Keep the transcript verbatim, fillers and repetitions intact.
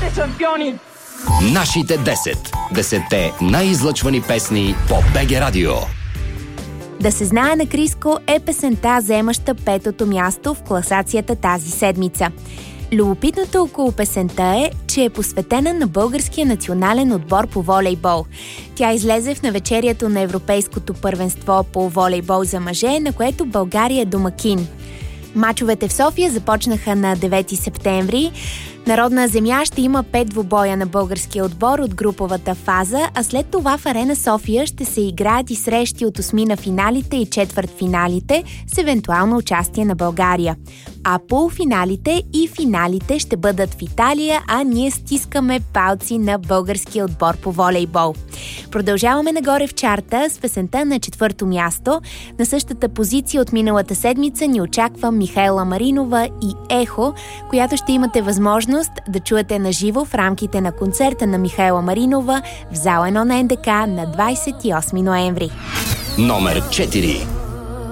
сте шампиони! Нашите десет. Десетте най-излъчвани песни по БГ Радио. Да се знае на Криско е песента, заемаща петото място в класацията тази седмица. Любопитното около песента е, че е посветена на българския национален отбор по волейбол. Тя излезе в навечерието на Европейското първенство по волейбол за мъже, на което България е домакин. Мачовете в София започнаха на девети септември. Народна земя ще има пет двубоя на българския отбор от груповата фаза, а след това в Арена София ще се играят и срещи от осмина финалите и четвъртфиналите с евентуално участие на България. А полуфиналите и финалите ще бъдат в Италия, а ние стискаме палци на българския отбор по волейбол. Продължаваме нагоре в чарта с песента на четвърто място. На същата позиция от миналата седмица ни очаква Михаела Маринова и Ехо, която ще имате възможност да чуете наживо в рамките на концерта на Михаела Маринова в зала едно на НДК на двадесет и осми ноември. Номер четири.